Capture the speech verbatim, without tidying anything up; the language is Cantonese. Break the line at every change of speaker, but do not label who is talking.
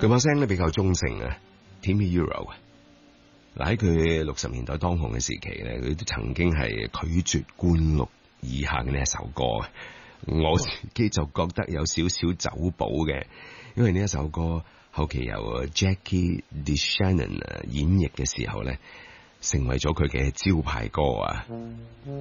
佢把聲咧比較中性啊 ，Timmy Euro 啊。嗱喺佢六十年代當紅嘅時期咧，佢都曾經係拒絕灌錄以下嘅呢一首歌。我自己就覺得有少少走寶嘅，因為呢一首歌後期由 Jackie DeShannon 演繹嘅時候咧，成為咗佢嘅招牌歌啊。